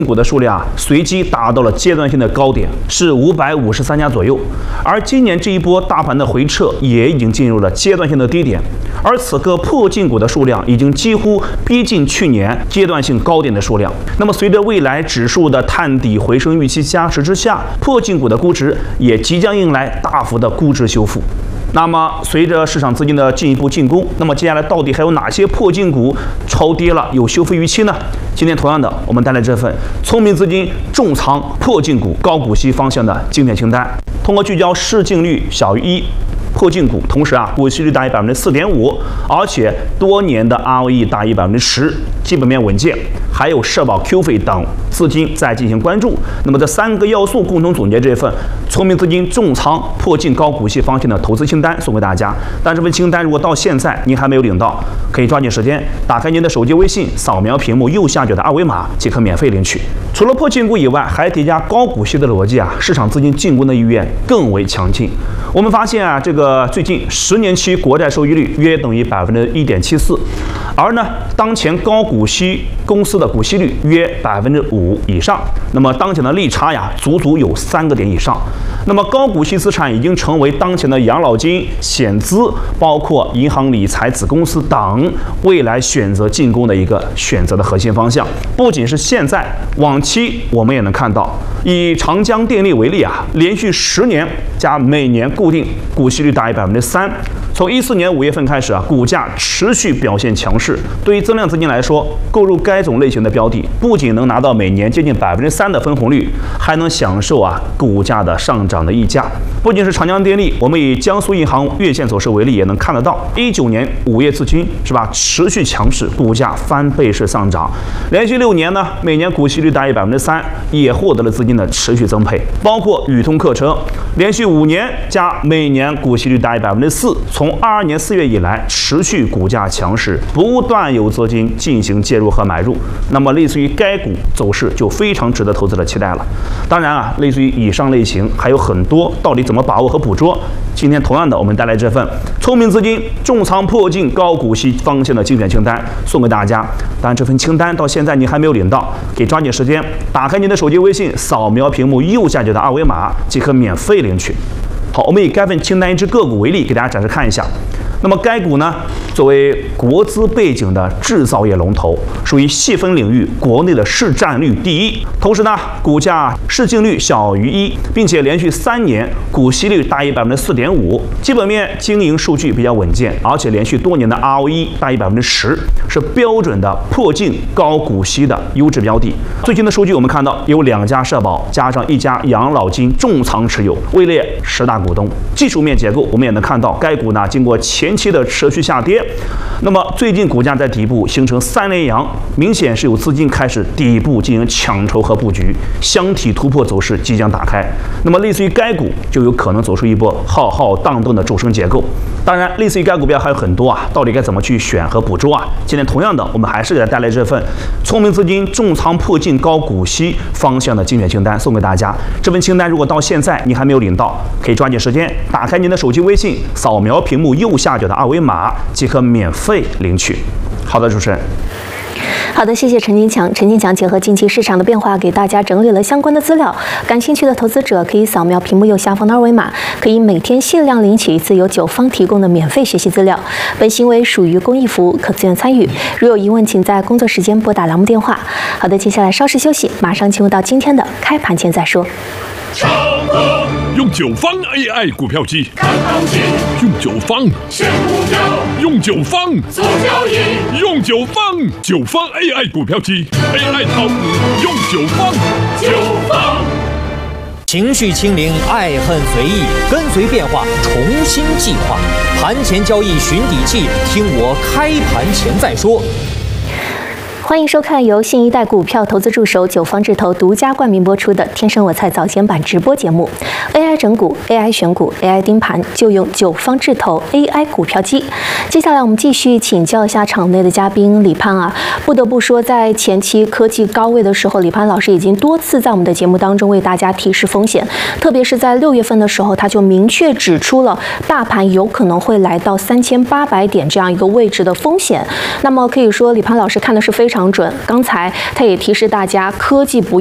股的数量随即达到了阶段性的高点，是553家左右。而今年这一波大盘的回撤也已经进入了阶段性的低点，而此刻破净股的数量已经几乎逼近去年阶段性高点的数量。那么随着未来指数的探底回升预期加持之下，破净股的估值也即将迎来大幅的估值修复。那么随着市场资金的进一步进攻，那么接下来到底还有哪些破净股超跌了有修复预期呢？今天同样的，我们带来这份聪明资金重仓破净股高股息方向的精选清单，通过聚焦市净率小于1破净股，同时股息率大于4.5%，而且多年的 ROE 大于10%，基本面稳健，还有社保 Q 费等资金在进行关注。那么这3个要素共同总结这份聪明资金重仓破净高股息方向的投资清单送给大家。但这份清单如果到现在您还没有领到，可以抓紧时间打开您的手机微信，扫描屏幕右下角的2维码即可免费领取。除了破净股以外，还叠加高股息的逻辑市场资金进攻的意愿更为强劲。我们发现这个最近10年期国债收益率约等于1.74%，而呢，当前高股息公司的股息率约5%以上，那么当前的利差足足有3个点以上。那么高股息资产已经成为当前的养老金、险资，包括银行理财子公司等未来选择进攻的一个选择的核心方向。不仅是现在，往期我们也能看到，以长江电力为例连续10年加每年固定股息率大于3%。从14年5月份开始股价持续表现强势。对于增量资金来说，购入该种类型的标的，不仅能拿到每年接近3%的分红率，还能享受股价的上涨的溢价。不仅是长江电力，我们以江苏银行月线走势为例，也能看得到19年5月至今持续强势，股价翻倍式上涨，连续6年呢，每年股息率大于3%，也获得了资金的持续增配。包括宇通客车，连续5年加每年股息率大于4%，从22年4月以来，持续股价强势，不断有资金进行介入和买入。那么类似于该股走势就非常值得投资者期待了。当然类似于以上类型还有很多，到底怎么把握和捕捉？今天同样的，我们带来这份聪明资金重仓破净高股息方向的精选清单送给大家。当然这份清单到现在您还没有领到，可以抓紧时间打开您的手机微信，扫描屏幕右下角的2维码即可免费领取。好，我们以该份清单一只个股为例，给大家展示看一下。那么该股呢，作为国资背景的制造业龙头，属于细分领域国内的市占率第一，同时呢，股价市净率小于1，并且连续3年股息率大于4.5%，基本面经营数据比较稳健，而且连续多年的 ROE 大于10%，是标准的破净高股息的优质标的。最近的数据我们看到有2家社保加上1家养老金重仓持有，位列10大股东。技术面结构我们也能看到，该股呢经过前期的持续下跌，那么最近股价在底部形成3连阳，明显是有资金开始底部进行抢筹和布局，箱体突破走势即将打开。那么类似于该股就有可能走出一波浩浩荡荡的主升结构。当然类似于该股票还有很多到底该怎么去选和捕捉今天同样的，我们还是给大家带来这份聪明资金重仓破净高股息方向的精选清单送给大家。这份清单如果到现在你还没有领到，可以抓紧时间打开您的手机微信，扫描屏幕右下角的2维码即可免费领取。好的，主持人。 好的，谢谢陈金强。陈金强结合近期市场的变化，给大家整理了相关的资料。感兴趣的投资者可以扫描屏幕右下方的2维码，可以每天限量领取一次由九方提供的免费学习资料。本行为属于公益服务，可自愿参与。如有疑问，请在工作时间拨打栏目电话。好的，接下来稍事休息，马上进入到今天的开盘前再说。 用九方 AI 股票机看行情，用九方选股票，用九方做交易，用九方AI 股票机 AI 炒股用九方。 情绪清零，爱恨随意，跟随变化，重新计划。盘前交易寻底气，听我开盘前再说。 欢迎收看由新一代股票投资助手九方智投独家冠名播出的《天生我材早间版》直播节目。AI 整股、AI 选股、AI 盯盘，就用九方智投 AI 股票机。接下来我们继续请教一下场内的嘉宾李潘不得不说，在前期科技高位的时候，李潘老师已经多次在我们的节目当中为大家提示风险，特别是在6月份的时候，他就明确指出了大盘有可能会来到3800点这样一个位置的风险。那么可以说，李潘老师看的是非常常准。刚才他也提示大家，科技不